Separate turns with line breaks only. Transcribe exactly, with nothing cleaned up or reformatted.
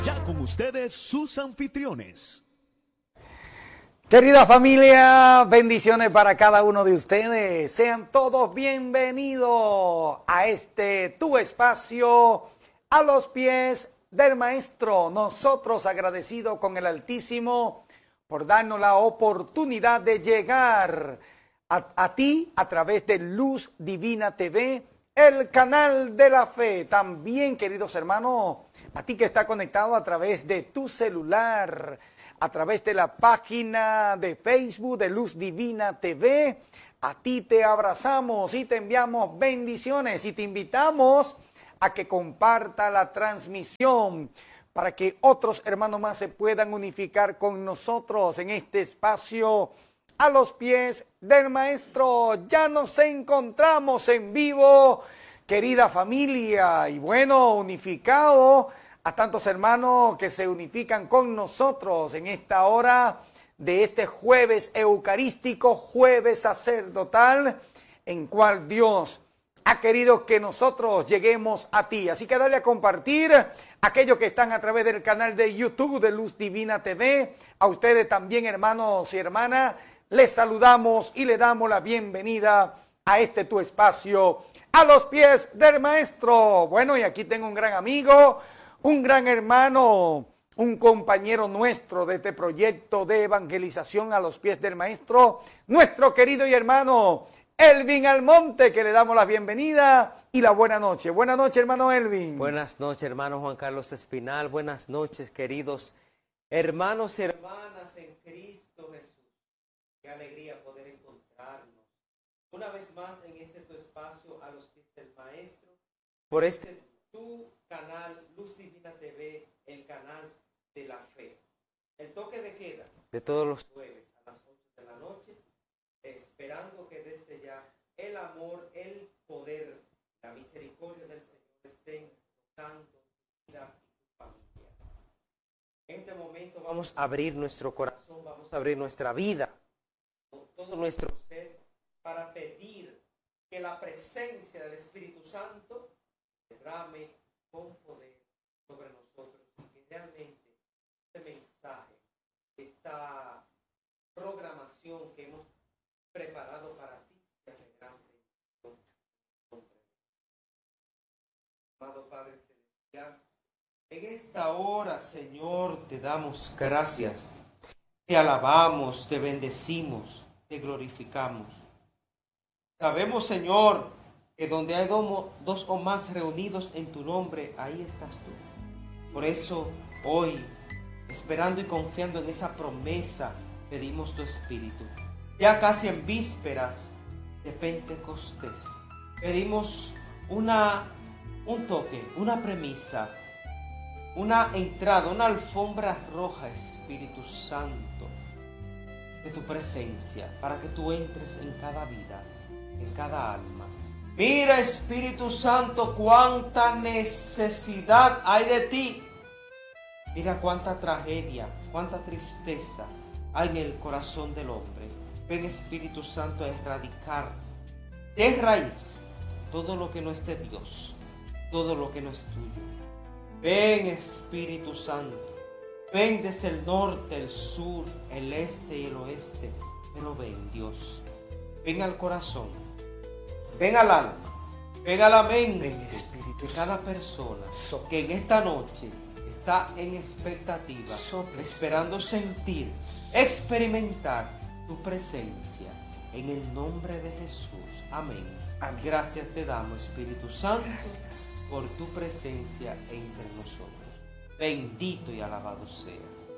Ya con ustedes sus anfitriones.
Querida familia, bendiciones para cada uno de ustedes. Sean todos bienvenidos a este tu espacio, a los pies del Maestro. Nosotros agradecidos con el Altísimo por darnos la oportunidad de llegar a, a ti a través de Luz Divina T V, el canal de la fe. También, queridos hermanos, a ti que está conectado a través de tu celular, a través de la página de Facebook de Luz Divina T V, a ti te abrazamos y te enviamos bendiciones y te invitamos a que comparta la transmisión para que otros hermanos más se puedan unificar con nosotros en este espacio a los pies del Maestro. Ya nos encontramos en vivo, querida familia, y bueno, unificado a tantos hermanos que se unifican con nosotros en esta hora de este jueves eucarístico, jueves sacerdotal, en cual Dios ha querido que nosotros lleguemos a ti. Así que dale a compartir a aquellos que están a través del canal de YouTube de Luz Divina T V. A ustedes también, hermanos y hermanas, les saludamos y le damos la bienvenida a este tu espacio, a los pies del Maestro. Bueno, y aquí tengo un gran amigo, un gran hermano, un compañero nuestro de este proyecto de evangelización a los pies del Maestro, nuestro querido y hermano Elvin Almonte, que le damos la bienvenida y la buena noche. Buenas noches, hermano Elvin.
Buenas noches, hermano Juan Carlos Espinal. Buenas noches, queridos hermanos y hermanas en Cristo Jesús. Qué alegría poder encontrarnos una vez más en este tu espacio a los pies del Maestro, por este tu canal Luz Divina T V, el canal de la fe. El toque de queda de todos los jueves a las ocho de la noche, esperando que desde ya el amor, el poder, la misericordia del Señor estén tocando tu vida y tu familia. En este momento vamos a abrir nuestro corazón, vamos a abrir nuestra vida, todo nuestro ser, para pedir que la presencia del Espíritu Santo derrame con poder sobre nosotros y que realmente este mensaje, esta programación que hemos preparado para ti, sea de gran bendición. Amado Padre Celestial, en esta hora, Señor, te damos gracias, te alabamos, te bendecimos, te glorificamos. Sabemos, Señor, que donde hay dos o más reunidos en tu nombre, ahí estás tú. Por eso, hoy, esperando y confiando en esa promesa, pedimos tu Espíritu. Ya casi en vísperas de Pentecostés, pedimos una, un toque, una premisa, una entrada, una alfombra roja, Espíritu Santo, de tu presencia, para que tú entres en cada vida, en cada alma. Mira, Espíritu Santo, cuánta necesidad hay de ti. Mira cuánta tragedia, cuánta tristeza hay en el corazón del hombre. Ven, Espíritu Santo, a erradicar de raíz todo lo que no es de Dios, todo lo que no es tuyo. Ven, Espíritu Santo, ven desde el norte, el sur, el este y el oeste, pero ven, Dios, ven al corazón, ven al alma, ven a la mente ven, Espíritu de cada persona so, que en esta noche está en expectativa, so, esperando sentir, experimentar tu presencia, en el nombre de Jesús. Amén. Amén. Gracias te damos, Espíritu Santo, gracias por tu presencia entre nosotros. Bendito y alabado sea.